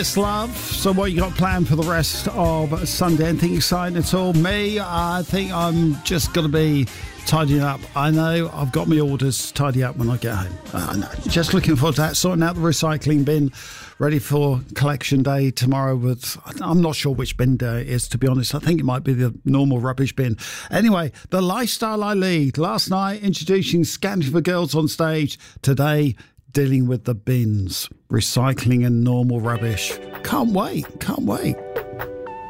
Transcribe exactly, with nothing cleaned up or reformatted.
It's love. So what you got planned for the rest of Sunday? Anything exciting at all? Me, I think I'm just going to be tidying up. I know I've got my orders, tidy up when I get home. I know. Just looking forward to that. Sorting out the recycling bin, ready for collection day tomorrow. With I'm not sure which bin day it is, to be honest. I think it might be the normal rubbish bin. Anyway, the lifestyle I lead. Last night, introducing Scandinavia for Girls on stage. Today, dealing with the bins, recycling and normal rubbish. Can't wait, can't wait.